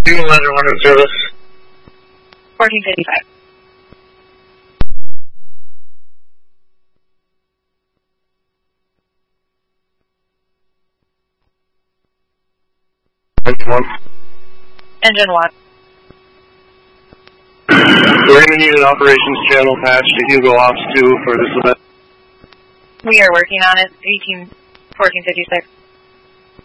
Single ladder 1 in service. 1455. Engine 1. Engine 1. We're going to need an operations channel patch to Hugo Ops 2 for this event. We are working on it. 1456.